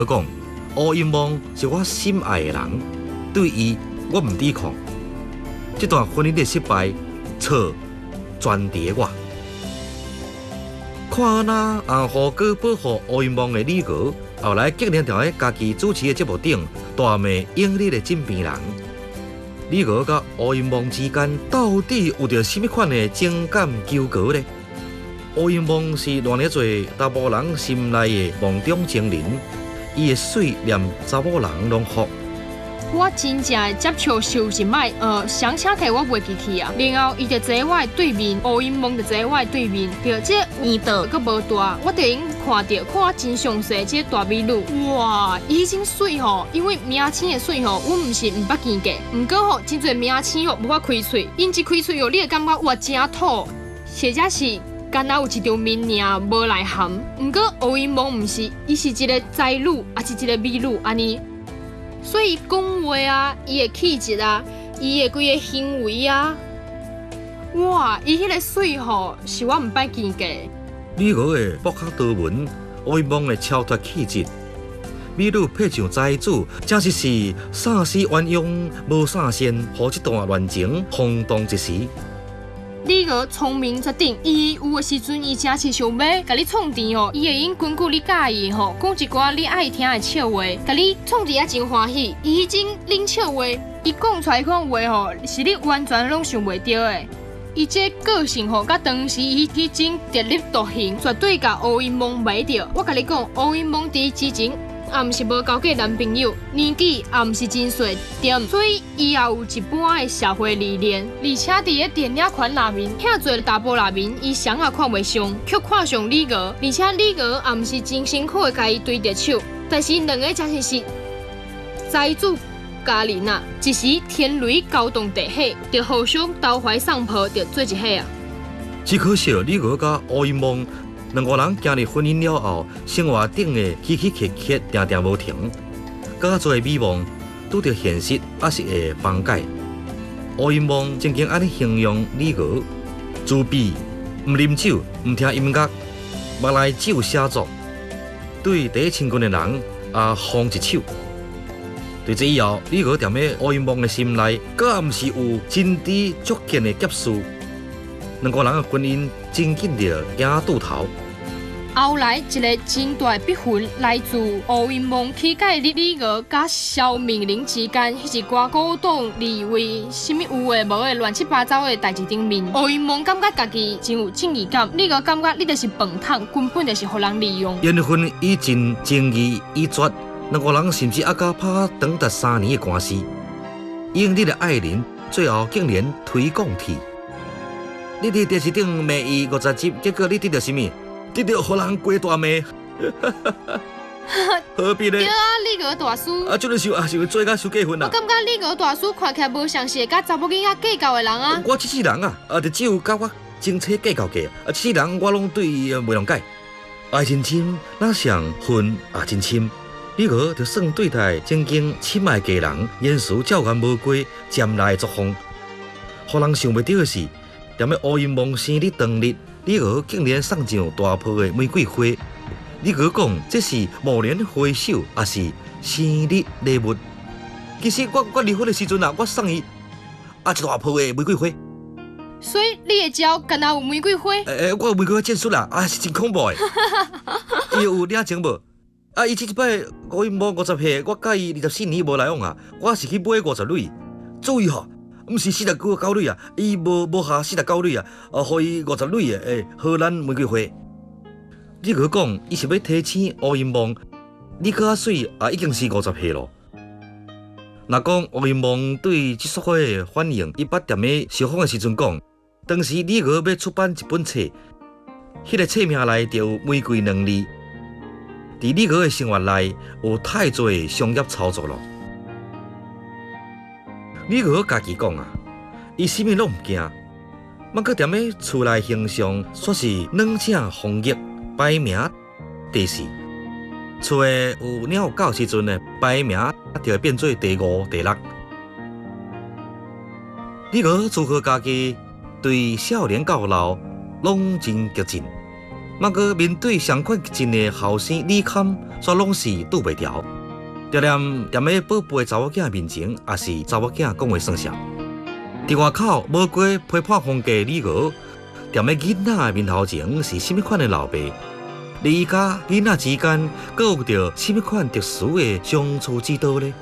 我讲，乌因梦是我心爱的人，对伊我唔抵抗。这段婚姻的失败，错全伫我。看那红河哥保护乌因梦的李娥，后来竟然在家己主持的节目顶大骂英丽的枕边人。李娥甲乌因梦之间到底有着什么款的情感纠葛呢？乌因梦是偌尔做查某人心内的梦中情人，伊的水连查某人拢服。 我真正会接受受一摆，想请替我袂记去啊。然后伊就坐我的对面，乌因梦就坐我的对面，着这圆道阁无大，我就已经看我真详细这大美女，哇，伊真水吼！因为名星的水吼，阮毋是毋捌见过，毋过吼真侪名星吼无法开喙，因一开喙吼，你会感觉哇真土，或者是敢若有一张面尔无内涵。毋过乌因梦毋是，伊是一个才女，也是一个美女安尼。所以讲话啊，伊的气质啊，伊的规个行为啊，哇，伊迄个水吼，是我毋捌见过。 李娥的博学多闻，乌因梦的超脱气质，美女配上才子，真是啥时鸳鸯无啥仙，互这段恋情轰动一时。 李娥聪明绝顶，伊有的时阵伊真是想要甲你创甜吼，伊会用根据你介意吼，讲一寡你爱听的笑话，甲你创甜啊真欢喜。伊迄种冷笑话，伊讲出来款话吼，是你完全拢想袂到的。伊这个性吼，甲当时伊迄种特立独行，绝对甲乌因梦买着。我甲你讲，乌因梦伫之前。也毋是无交过男朋友，年纪也毋是真细点，所以伊也有一般的社会历练，而且伫个电影圈内面，遐侪大波内面，伊谁也看袂上，却看上李娥，而且李娥也毋是真辛苦的甲伊对着手，但是两个真是财主佳人啊，一时天雷勾动地火，就互相投怀送抱，就做一下啊。 只可惜李娥甲乌因梦。两个人行入婚姻了后，生活顶的起起伏伏，定定无停。较多美梦拄着现实，也是会崩解。乌因梦曾经安尼形容李娥：自闭，唔啉酒，唔听音乐，目内只有写作。对第一亲近的人也放一手。对这以后，李娥踮喺乌因梦的心内，敢毋是有真挚足坚的结束？两个人的婚姻真紧着行渡头。 后来一个真大的逼婚来自乌因梦起解李娥甲萧明玲之间迄一寡古董利位，什么有诶无诶乱七八糟诶代志顶面。乌因梦感觉家己真有正义感，李娥感觉你就是笨桶，根本就是互人利用。 缘分已尽，情义已绝，两个人甚至还甲拍长达3年的官司。英丽的爱人最后竟然推广去。你伫电视顶骂伊50集，结果你得到什么？得到互人过大骂，何必呢？ 对啊，李娥大师。 这个是要做甲输结婚啦。 我感觉李娥大师看起来无像是会甲查某囡仔计较的人啊。 我这世人就只有甲我前妻计较过，这世人我拢对伊袂谅解。爱真深，哪像恨也真深。李娥就算对待曾经深爱家人，言辞照然无过，渐来作风。互人想袂到的是，踮咧乌因梦生日当日。李娥竟然送上大棵的玫瑰花，李娥讲这是蓦然回首，也是生日礼物。其实我离婚的时阵我送伊一大棵的玫瑰花。 所以你的招敢若有玫瑰花？ 我有玫瑰花战术啦，是真恐怖的。伊有领情无？伊这一摆乌因梦50岁，我甲伊24年无来往啊，我是去买50蕊。注意吼！毋是49蕊啊，伊无下49蕊啊，互伊50蕊的荷兰玫瑰花。你佮讲，伊是要提醒乌因梦，你佮水已经是50岁咯。若讲乌因梦对这束花的反应，伊捌踮咧受访的时阵讲，当时李娥要出版一本册，迄个册名内就有玫瑰2字。伫李娥的生活内有太多商业操作咯。李娥家己讲伊啥物拢唔惊，莫搁踮咧厝内形象煞是软正风月，排名第4。厝的有鸟狗时阵呢，排名就会变做第5、第6。李娥祝贺家己对少年到老拢真激进， 嘛个面对上款激进的后生李侃，却拢是拄袂牢。常念踮咧宝贝查某囝面前，也是查某囝讲话算数。伫外口无过批判风格李娥，踮咧囡仔面头前是甚物款的老爸？你甲囡仔之间，阁有着甚物款特殊的相处之道呢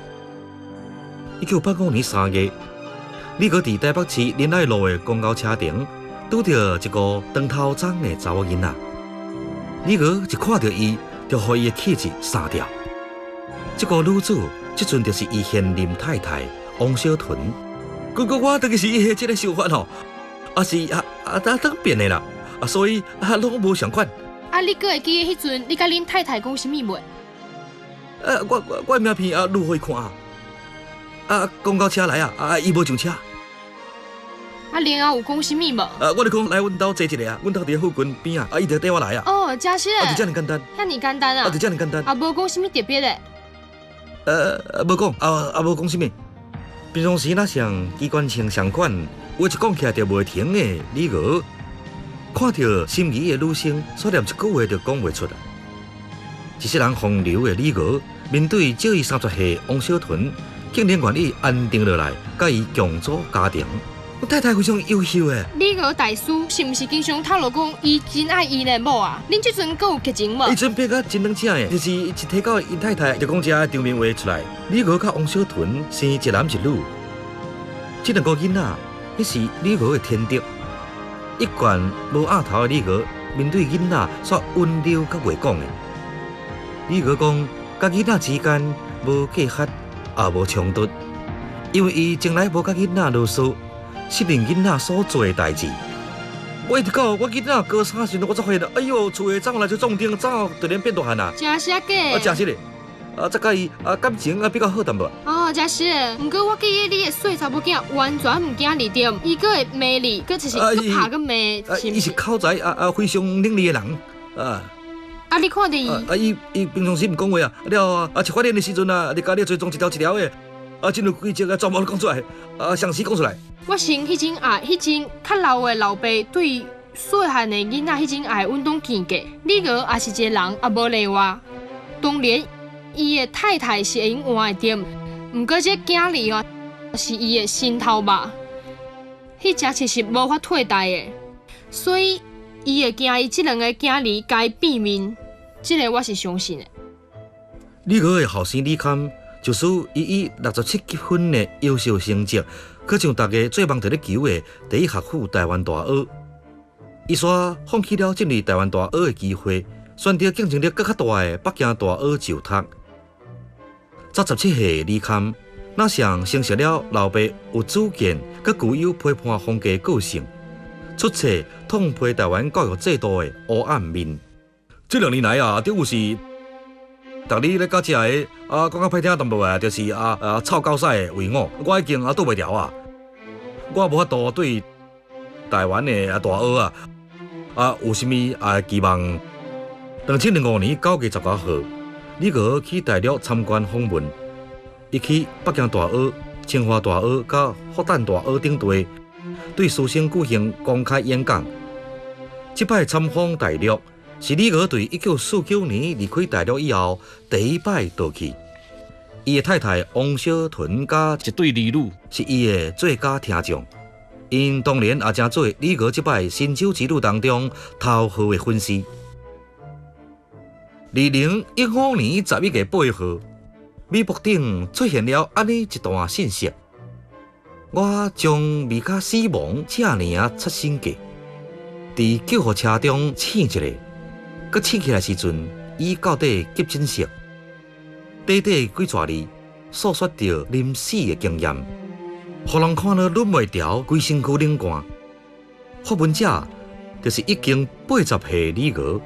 ？1985年3月，李娥伫台北市仁爱路的公交车顶，拄着一个长头鬃的查某囡仔。李娥一看到伊，就互伊的气质杀掉。这个女子，即阵就是伊现任太太王小屯。我当然是伊的这个想法吼，是当变的啦，所以拢无相款。 你阁会记得迄阵你甲恁太太讲啥物袂？ 我的名片录互伊看公交车来伊无上车。 然后有讲啥物无？ 我就讲来阮兜坐一个阮兜伫附近边伊就缀我来哦，真是诶。 就遮尔简单。 遐尔简单啊？ 就遮尔简单。 无讲啥物特别诶。 无讲无讲啥物。平常时若像机关枪上款，话一讲起来就袂停的李娥，看到心仪的女生，却连一句话就讲袂出来。一世人风流的李娥，面对少伊30岁王小屯，竟然愿意安定落来，甲伊共组家庭。我太太非常优秀诶。 李娥大师是毋是经常透露讲伊真爱伊的某啊？恁即阵阁有激情无？ 伊阵变甲真冷静诶，就是一提到因太太，就讲遮场面话出来。李娥甲王小屯生一男一女，这两个囡仔，迄是李娥的天敌。一贯无额头的李娥，面对囡仔煞温柔甲袂讲诶。李娥讲，甲囡仔之间无隔阂，也无冲突，因为伊从来无甲囡仔啰嗦。适应囡仔所做的代志。我一直到我囡仔高三时，我才发现，哎呦，厝的长来就壮丁，长突然变大汉啊！ 真是啊假？ 真是嘞。再甲伊感情比较好淡薄。 哦，真是诶。不过我记得你的细查某囝完全唔惊你点，伊个会骂你，佮就是佮拍佮骂。 伊是口才非常伶俐的人。 你看到伊？ 伊平常时唔讲话了吃饭店的时阵你家己追踪一条一条的。真有几只全部都讲出来，详细讲出来。 我先迄种较老的老爸对细汉的囡仔迄种爱运动见解，李娥也是一个人，也无例外。当然，伊的太太是会用换的点，毋过这囝儿是伊的心头肉，迄只其实无法替代的，所以伊会惊伊这两个囝儿该变面，这个我是相信的。 李娥的后生李侃。就是以67积分的优秀成绩，可上大家最望在咧求的第一学府台湾大学。伊煞放弃了进入台湾大学的机会，选择竞争力更较大的北京大学就读。17岁李侃，那像承袭了老爸有主见，佮具有批判风格个性，出册痛批台湾教育制度的黑暗面。这2年来政府是。逐日咧甲遮个讲较歹听淡薄就是臭狗屎的为我，我已经躲袂牢啊！我无法度对台湾的大学有甚物期望。2005年9月19号，李娥去大陆参观访问，伊去北京大学、清华大学、甲复旦大学等地，对师生举行公开演讲。这摆参访大陆。是李娥对1949年离开大陆以后第一摆倒去。伊的太太王小屯甲一对儿女是伊的最佳听众，因当然也正做李娥这摆新手之路当中头号的粉丝。2015年11月8号，微博顶出现了安尼一段信息：我将未甲死亡这尔出身价，伫救护车中醒一下。佮醒起来时阵，伊到底急诊室，短短几撮字，诉说着临死的经验，互人看了忍袂牢，规身躯冷汗。发文者就是已经80岁李娥，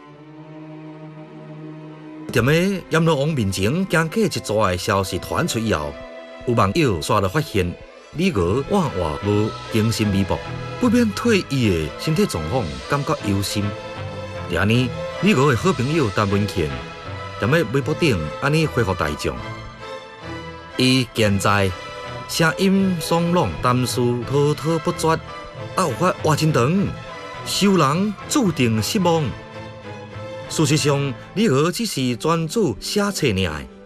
踮咧阎罗王面前，惊过一撮的消息传出以后，有网友刷了发现李娥换无更新微博，不免对伊的身体状况感觉忧心。第二年，李娥的好朋友陈文茜踮咧微博顶安尼回复大众：伊健在，声音爽朗，谈事滔滔不绝，有法活真长，受人注定失望， 事实上，你儿只是专注写册尔的，